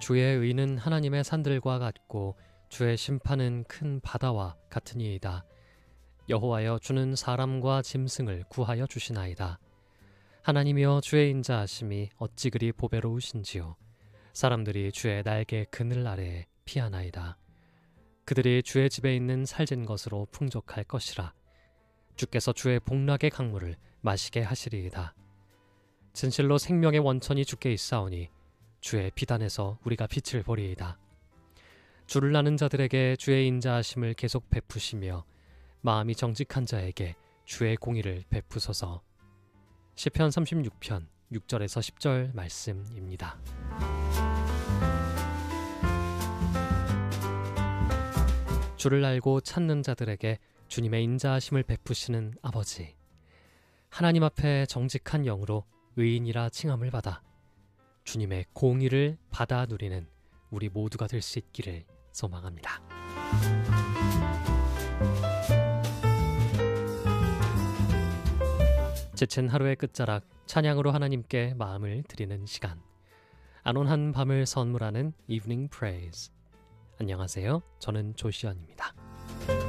주의 의는 하나님의 산들과 같고 주의 심판은 큰 바다와 같으니이다. 여호와여, 주는 사람과 짐승을 구하여 주시나이다. 하나님이여, 주의 인자하심이 어찌 그리 보배로우신지요. 사람들이 주의 날개 그늘 아래에 피하나이다. 그들이 주의 집에 있는 살진 것으로 풍족할 것이라. 주께서 주의 복락의 강물을 마시게 하시리이다. 진실로 생명의 원천이 주께 있사오니 주의 비단에서 우리가 빛을 보리이다. 주를 아는 자들에게 주의 인자하심을 계속 베푸시며 마음이 정직한 자에게 주의 공의를 베푸소서. 시편 36편 6절에서 10절 말씀입니다. 주를 알고 찾는 자들에게 주님의 인자하심을 베푸시는 아버지, 하나님 앞에 정직한 영으로 의인이라 칭함을 받아 주님의 공의를 받아 누리는 우리 모두가 될 수 있기를 소망합니다. 지친 하루의 끝자락, 찬양으로 하나님께 마음을 드리는 시간, 안온한 밤을 선물하는 Evening Praise. 안녕하세요. 저는 조시연입니다.